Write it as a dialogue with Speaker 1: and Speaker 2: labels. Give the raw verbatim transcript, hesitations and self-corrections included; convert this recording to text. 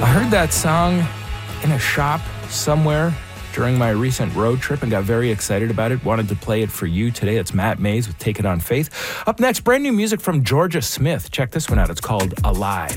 Speaker 1: I heard that song in a shop somewhere during my recent road trip and got very excited about it. Wanted to play it for you today. It's Matt Mays with Take It On Faith. Up next, brand new music from Georgia Smith. Check this one out. It's called Alive.